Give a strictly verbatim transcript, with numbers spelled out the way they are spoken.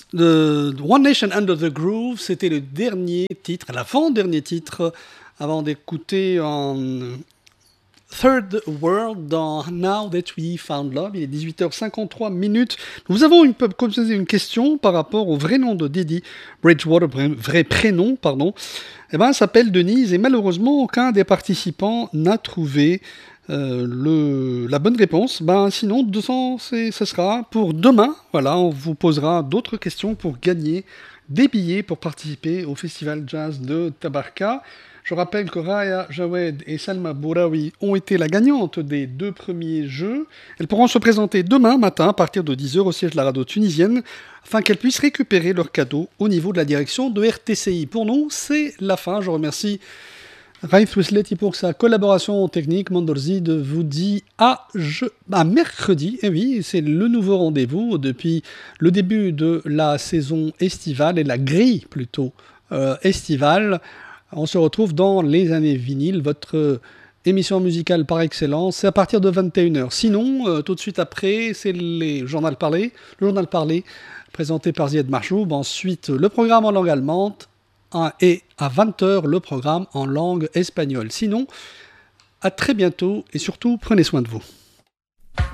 de One Nation Under the Groove, c'était le dernier titre, l'avant-dernier titre, avant d'écouter en Third World dans Now That We Found Love. Il est dix-huit heures cinquante-trois minutes. Nous avons une, comme je disais, une question par rapport au vrai nom de Didi Bridgewater, vrai prénom, pardon. Eh ben, elle s'appelle Denise et malheureusement, aucun des participants n'a trouvé euh, le, la bonne réponse. Ben, sinon, deux cents, c'est, ce sera pour demain. Voilà, on vous posera d'autres questions pour gagner des billets pour participer au Festival Jazz de Tabarka. Je rappelle que Raya Jawed et Salma Bouraoui ont été la gagnante des deux premiers jeux. Elles pourront se présenter demain matin à partir de dix heures au siège de la radio tunisienne afin qu'elles puissent récupérer leurs cadeaux au niveau de la direction de R T C I. Pour nous, c'est la fin. Je remercie Raif Wisleti pour sa collaboration technique. Mandorzid vous dit à, je... à mercredi. Et oui, c'est le nouveau rendez-vous depuis le début de la saison estivale et la grille plutôt euh, estivale. On se retrouve dans les années vinyles, votre émission musicale par excellence, c'est à partir de vingt et une heures. Sinon, euh, tout de suite après, c'est les Journal Parlé, le Journal Parlé présenté par Zied Marchoub. Ensuite, le programme en langue allemande et à vingt heures, le programme en langue espagnole. Sinon, à très bientôt et surtout, prenez soin de vous.